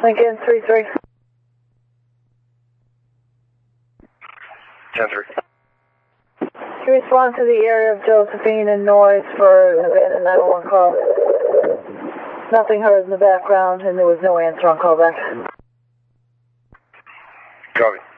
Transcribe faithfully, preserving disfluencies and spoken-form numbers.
Lincoln, three three. ten three. Can you respond to the area of Josephine and noise for a nine one one call? Nothing heard in the background, and there was no answer on callback. Copy.